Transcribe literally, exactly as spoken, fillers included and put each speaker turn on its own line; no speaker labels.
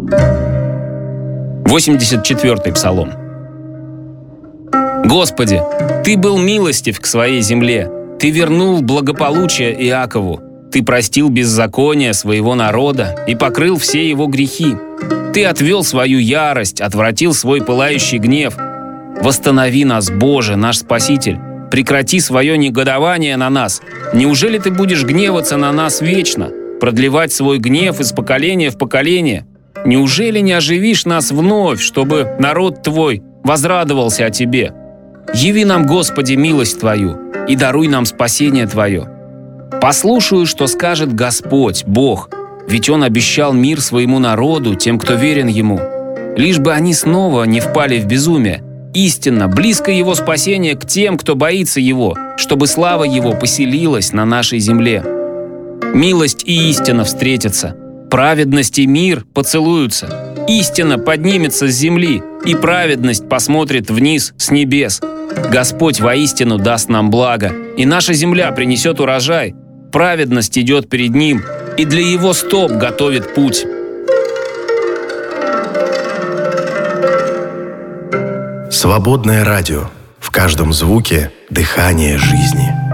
восемьдесят четвёртый псалом. Господи, Ты был милостив к своей земле, Ты вернул благополучие Иакову, Ты простил беззаконие своего народа и покрыл все его грехи. Ты отвел свою ярость, отвратил свой пылающий гнев. Восстанови нас, Боже, наш Спаситель, прекрати свое негодование на нас. Неужели Ты будешь гневаться на нас вечно, продлевать свой гнев из поколения в поколение? Неужели не оживишь нас вновь, чтобы народ Твой возрадовался о Тебе? Яви нам, Господи, милость Твою и даруй нам спасение Твое. Послушаю, что скажет Господь, Бог, ведь Он обещал мир своему народу, тем, кто верен Ему. Лишь бы они снова не впали в безумие. Истинно, близко Его спасение к тем, кто боится Его, чтобы слава Его поселилась на нашей земле. Милость и истина встретятся, праведность и мир поцелуются. Истина поднимется с земли, и праведность посмотрит вниз с небес. Господь воистину даст нам благо, и наша земля принесет урожай. Праведность идет перед Ним, и для Его стоп готовит путь.
Свободное радио. В каждом звуке дыхание жизни.